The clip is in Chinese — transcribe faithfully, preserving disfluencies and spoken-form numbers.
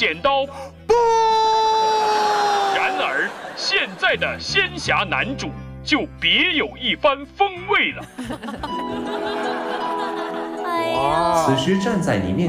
剪刀，不。然而，现在的仙侠男主就别有一番风味了。 哎呀， 此时站在你面